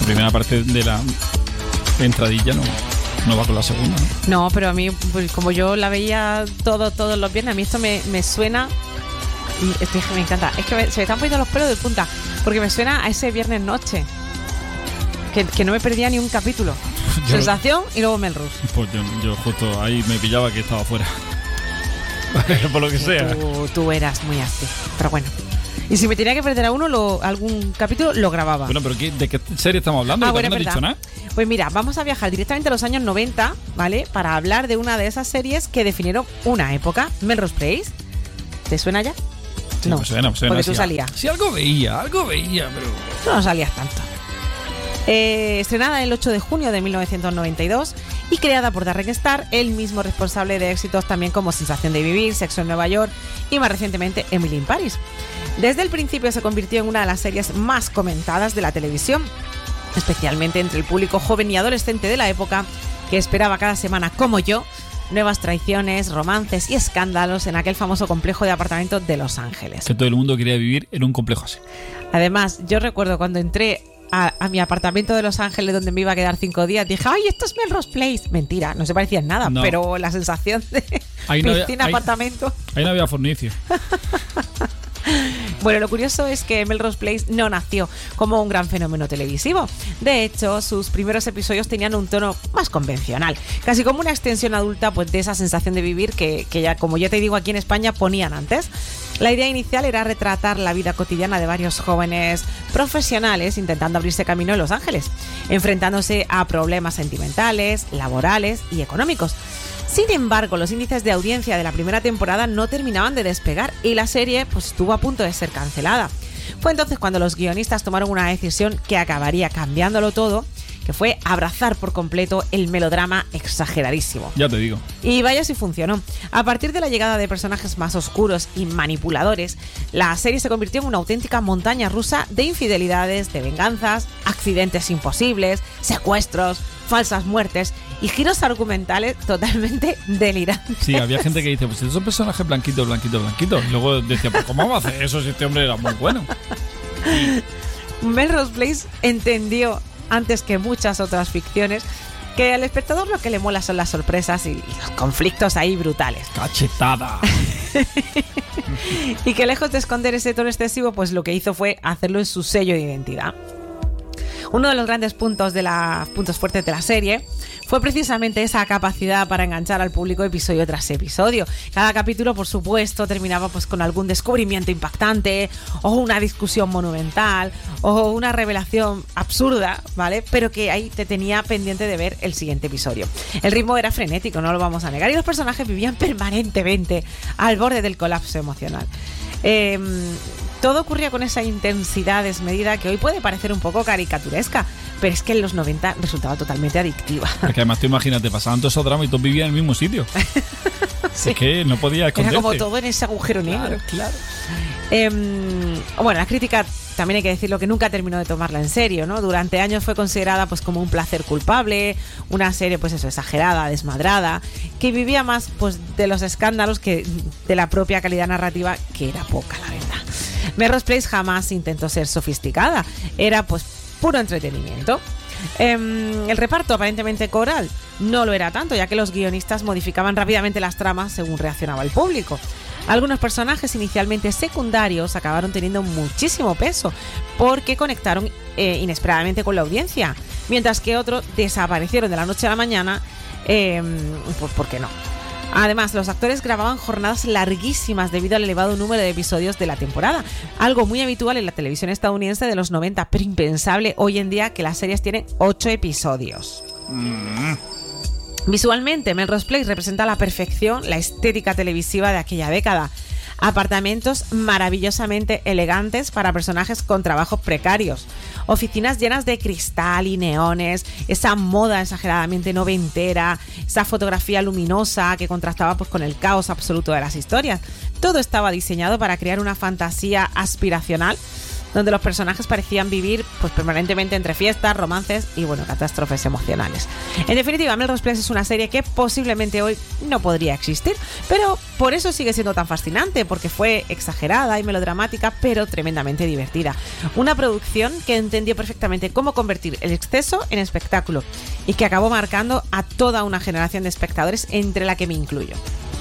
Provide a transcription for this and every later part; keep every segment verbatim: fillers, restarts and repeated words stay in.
primera parte de la entradilla no, no va con la segunda, ¿no? No, pero a mí, pues, como yo la veía todo, todos los viernes, a mí esto me, me suena... Es que me encanta. Es que me, se me están poniendo los pelos de punta, porque me suena a ese viernes noche. Que, que no me perdía ni un capítulo. Yo, Sensación y luego Melrose. Pues yo, yo justo ahí me pillaba que estaba fuera. Por lo que sea. Tú, tú eras muy así. Pero bueno. Y si me tenía que perder a uno, lo, algún capítulo, lo grababa. Bueno, pero ¿qué, ¿de qué serie estamos hablando? Ah, bueno, no has dicho nada. Pues mira, vamos a viajar directamente a los años noventa, ¿vale? Para hablar de una de esas series que definieron una época. Melrose Place. ¿Te suena ya? Sí, no, me suena, me suena. Porque si tú salías. Sí, algo veía, algo veía, pero... Tú no salías tanto. Eh, estrenada el ocho de junio de mil novecientos noventa y dos y creada por Darren Star, el mismo responsable de éxitos también como Sensación de Vivir, Sexo en Nueva York y más recientemente Emily in Paris. Desde el principio se convirtió en una de las series más comentadas de la televisión, especialmente entre el público joven y adolescente de la época, que esperaba cada semana, como yo, nuevas traiciones, romances y escándalos en aquel famoso complejo de apartamentos de Los Ángeles. Que todo el mundo quería vivir en un complejo así. Además, yo recuerdo cuando entré a, a mi apartamento de Los Ángeles, donde me iba a quedar cinco días, dije, ¡ay, esto es Melrose Place! Mentira, no se parecía en nada, no. Pero la sensación de ahí no piscina, había, apartamento... Ahí, ahí no había fornicio. Bueno, lo curioso es que Melrose Place no nació como un gran fenómeno televisivo. De hecho, sus primeros episodios tenían un tono más convencional, casi como una extensión adulta, pues, de esa sensación de vivir que, que ya, como ya te digo, aquí en España ponían antes. La idea inicial era retratar la vida cotidiana de varios jóvenes profesionales intentando abrirse camino en Los Ángeles, enfrentándose a problemas sentimentales, laborales y económicos. Sin embargo, los índices de audiencia de la primera temporada no terminaban de despegar y la serie, pues, estuvo a punto de ser cancelada. Fue entonces cuando los guionistas tomaron una decisión que acabaría cambiándolo todo, que fue abrazar por completo el melodrama exageradísimo. Ya te digo. Y vaya si funcionó. A partir de la llegada de personajes más oscuros y manipuladores, la serie se convirtió en una auténtica montaña rusa de infidelidades, de venganzas, accidentes imposibles, secuestros, falsas muertes y giros argumentales totalmente delirantes. Sí, había gente que dice, pues esos personajes blanquitos, blanquitos, blanquitos. Y luego decía, pues ¿cómo vamos a hacer eso si este hombre era muy bueno? Melrose Place entendió, antes que muchas otras ficciones, que al espectador lo que le mola son las sorpresas y los conflictos ahí brutales. ¡Cachetada! Y que lejos de esconder ese tono excesivo, pues lo que hizo fue hacerlo en su sello de identidad. Uno de los grandes puntos, de la, puntos fuertes de la serie fue precisamente esa capacidad para enganchar al público episodio tras episodio. Cada capítulo, por supuesto, terminaba, pues, con algún descubrimiento impactante o una discusión monumental o una revelación absurda, ¿vale? Pero que ahí te tenía pendiente de ver el siguiente episodio. El ritmo era frenético, no lo vamos a negar, y los personajes vivían permanentemente al borde del colapso emocional. Eh, todo ocurría con esa intensidad desmedida que hoy puede parecer un poco caricaturesca, pero es que en los noventa resultaba totalmente adictiva. Porque además tú imagínate, pasaban todos esos dramas y todos vivían en el mismo sitio. Sí. Es que no podía esconderte. Era como todo en ese agujero negro. Claro, claro. Eh, bueno, la crítica también hay que decirlo que nunca terminó de tomarla en serio, ¿no? Durante años fue considerada, pues, como un placer culpable, una serie, pues eso, exagerada, desmadrada, que vivía más, pues, de los escándalos que de la propia calidad narrativa, que era poca, la verdad. Melrose Place jamás intentó ser sofisticada, era, pues, puro entretenimiento. Eh, el reparto aparentemente coral no lo era tanto, ya que los guionistas modificaban rápidamente las tramas según reaccionaba el público. Algunos personajes inicialmente secundarios acabaron teniendo muchísimo peso porque conectaron eh, inesperadamente con la audiencia, mientras que otros desaparecieron de la noche a la mañana, eh, pues ¿por qué no? Además, los actores grababan jornadas larguísimas debido al elevado número de episodios de la temporada, algo muy habitual en la televisión estadounidense de los noventa, pero impensable hoy en día, que las series tienen ocho episodios. Mm. Visualmente, Melrose Place representa a la perfección la estética televisiva de aquella década. Apartamentos maravillosamente elegantes para personajes con trabajos precarios, oficinas llenas de cristal y neones, esa moda exageradamente noventera, esa fotografía luminosa que contrastaba, pues, con el caos absoluto de las historias. Todo estaba diseñado para crear una fantasía aspiracional donde los personajes parecían vivir pues permanentemente entre fiestas, romances y bueno, catástrofes emocionales. En definitiva, Melrose Place es una serie que posiblemente hoy no podría existir, pero por eso sigue siendo tan fascinante, porque fue exagerada y melodramática, pero tremendamente divertida. Una producción que entendió perfectamente cómo convertir el exceso en espectáculo y que acabó marcando a toda una generación de espectadores, entre la que me incluyo.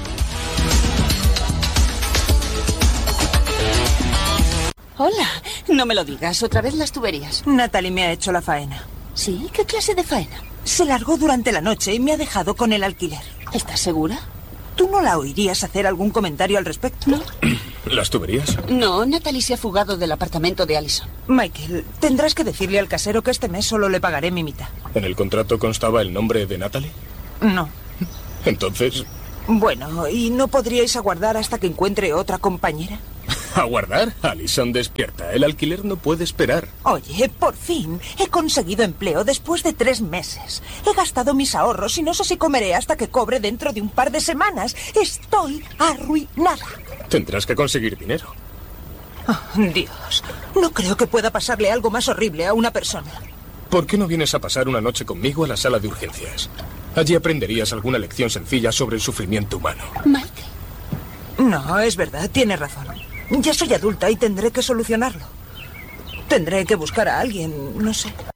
Hola, no me lo digas, otra vez las tuberías. Natalie me ha hecho la faena. ¿Sí? ¿Qué clase de faena? Se largó durante la noche y me ha dejado con el alquiler. ¿Estás segura? ¿Tú no la oirías hacer algún comentario al respecto? No. ¿Las tuberías? No, Natalie se ha fugado del apartamento de Allison. Michael, tendrás que decirle al casero que este mes solo le pagaré mi mitad. ¿En el contrato constaba el nombre de Natalie? No. Entonces... Bueno, ¿y no podríais aguardar hasta que encuentre otra compañera? ¿Aguardar? Allison despierta. El alquiler no puede esperar. Oye, por fin he conseguido empleo después de tres meses. He gastado mis ahorros y no sé si comeré hasta que cobre dentro de un par de semanas. Estoy arruinada. Tendrás que conseguir dinero. Oh, Dios, no creo que pueda pasarle algo más horrible a una persona. ¿Por qué no vienes a pasar una noche conmigo a la sala de urgencias? Allí aprenderías alguna lección sencilla sobre el sufrimiento humano. Michael. No, es verdad, tiene razón. Ya soy adulta y tendré que solucionarlo. Tendré que buscar a alguien, no sé.